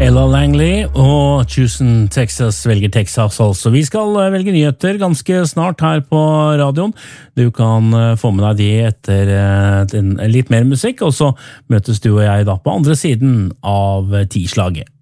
Ella Langley og Houston, Texas velger Texas altså. Vi skal velge nyheter ganske snart her på radioen. Du kan få med deg de etter litt mer musikk, og så møtes du og jeg da på andre siden av 10-slaget.